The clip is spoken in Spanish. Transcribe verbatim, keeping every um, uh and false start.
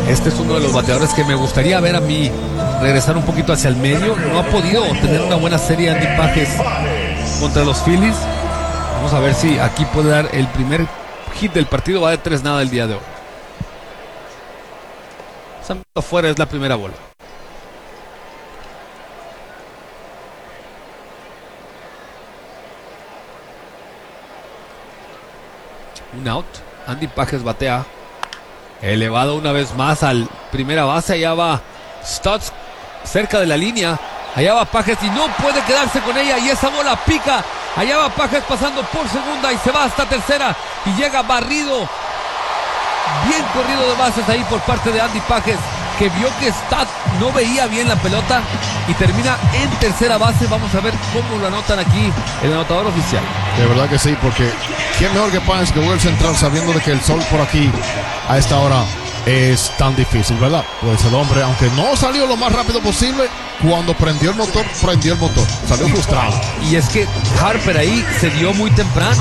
Este es uno de los bateadores que me gustaría ver a mí regresar un poquito hacia el medio. No ha podido tener una buena serie Andy Pages contra los Phillies. Vamos a ver si aquí puede dar el primer hit del partido. Va de tres nada el día de hoy. Afuera es la primera bola. Un out. Andy Pages batea elevado una vez más al primera base. Allá va Stutz cerca de la línea. Allá va Pages y no puede quedarse con ella. Y esa bola pica. Allá va Pages pasando por segunda y se va hasta tercera. Y llega barrido. Bien corrido de bases ahí por parte de Andy Pages, que vio que Stat no veía bien la pelota y termina en tercera base. Vamos a ver cómo lo anotan aquí el anotador oficial. De verdad que sí, porque quién mejor que Pages que vuelve a entrar sabiendo de que el sol por aquí a esta hora es tan difícil, ¿verdad? Pues el hombre, aunque no salió lo más rápido posible, cuando prendió el motor, prendió el motor. Salió frustrado. Y es que Harper ahí se dio muy temprano.